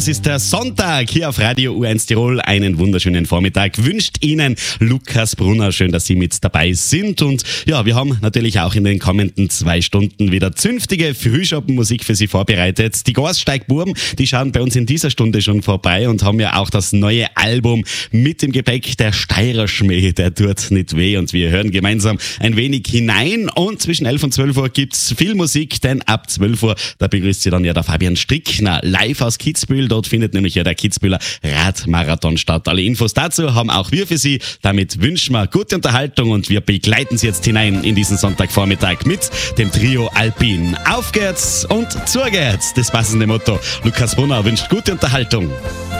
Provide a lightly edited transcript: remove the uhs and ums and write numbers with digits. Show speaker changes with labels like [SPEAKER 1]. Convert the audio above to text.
[SPEAKER 1] Das ist der Sonntag hier auf Radio U1 Tirol. Einen wunderschönen Vormittag wünscht Ihnen Lukas Brunner. Schön, dass Sie mit dabei sind. Und ja, wir haben natürlich auch in den kommenden 2 Stunden wieder zünftige Frühschoppenmusik für Sie vorbereitet. Die Gorsteig-Buben, die schauen bei uns in dieser Stunde schon vorbei und haben ja auch das neue Album mit dem Gepäck. Der Steirer Schmäh, der tut nicht weh. Und wir hören gemeinsam ein wenig hinein. Und zwischen 11 und 12 Uhr gibt's viel Musik, denn ab 12 Uhr, da begrüßt Sie dann ja der Fabian Strickner live aus Kitzbühel. Dort findet nämlich ja der Kitzbüheler Radmarathon statt. Alle Infos dazu haben auch wir für Sie. Damit wünschen wir gute Unterhaltung und wir begleiten Sie jetzt hinein in diesen Sonntagvormittag mit dem Trio Alpin. Auf geht's und zu geht's. Das passende Motto. Lukas Brunner wünscht gute Unterhaltung.